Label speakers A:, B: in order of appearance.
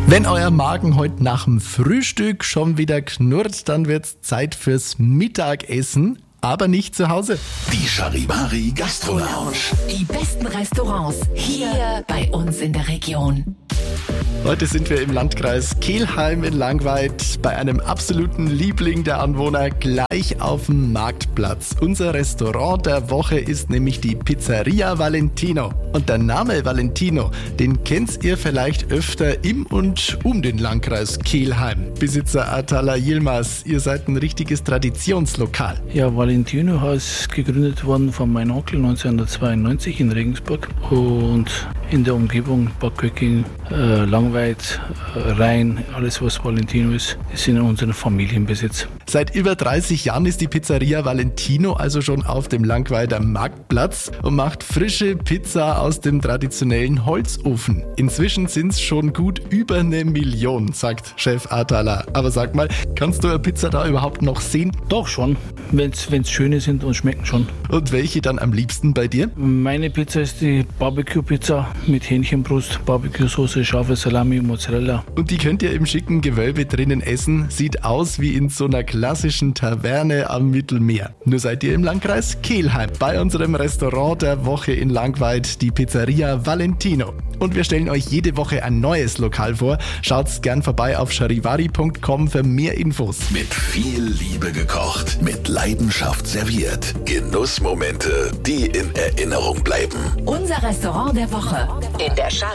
A: Wenn euer Magen heute nach dem Frühstück schon wieder knurrt, dann wird's Zeit fürs Mittagessen, aber nicht zu Hause.
B: Die Charivari Gastro Lounge.
C: Die besten Restaurants hier bei uns in der Region.
A: Heute sind wir im Landkreis Kelheim in Langweid bei einem absoluten Liebling der Anwohner gleich auf dem Marktplatz. Unser Restaurant der Woche ist nämlich die Pizzeria Valentino. Und der Name Valentino, den kennt ihr vielleicht öfter im und um den Landkreis Kelheim. Besitzer Atala Yilmaz, ihr seid ein richtiges Traditionslokal.
D: Ja, Valentino ist gegründet worden von meinem Onkel 1992 in Regensburg und in der Umgebung Bad Köcking, Langweid, Rhein, alles was Valentino ist in unserem Familienbesitz.
A: Seit über 30 Jahren ist die Pizzeria Valentino also schon auf dem Langweider Marktplatz und macht frische Pizza aus dem traditionellen Holzofen. Inzwischen sind es schon gut über 1 Million, sagt Chef Atala. Aber sag mal, kannst du eine Pizza da überhaupt noch sehen?
D: Doch schon, wenn's schöne sind und schmecken schon.
A: Und welche dann am liebsten bei dir?
D: Meine Pizza ist die Barbecue-Pizza mit Hähnchenbrust, Barbecue-Soße, scharfe Salami, Mozzarella.
A: Und die könnt ihr im schicken Gewölbe drinnen essen. Sieht aus wie in so einer klassischen Taverne am Mittelmeer. Nur seid ihr im Landkreis Kelheim bei unserem Restaurant der Woche in Langweid, die Pizzeria Valentino. Und wir stellen euch jede Woche ein neues Lokal vor. Schaut's gern vorbei auf charivari.com für mehr Infos.
B: Mit viel Liebe gekocht, mit Leidenschaft serviert. Genussmomente, die in Erinnerung bleiben.
C: Unser Restaurant der Woche in der Charivari.